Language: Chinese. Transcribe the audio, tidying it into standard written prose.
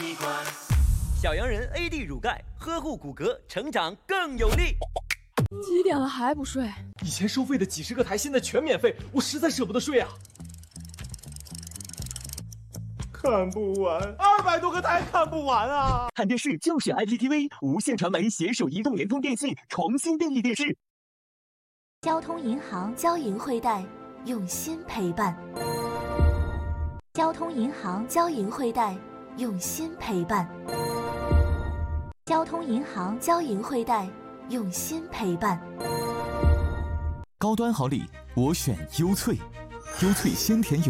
习惯。 小羊人 AD 乳钙，呵护骨骼，成长更有力。 几点了还不睡？ 以前收费的几十个台现在全免费，我实在舍不得睡啊。看不完，200多个台看不完啊！ 看电视就选 IPTV， 无线传媒携手移动、联通、电信重新定义电视。 交通银行交银汇贷，用心陪伴。交通银行交银汇贷，用心陪伴。交通银行交银汇贷，用心陪伴。 高端好礼，我选优萃，优萃鲜甜有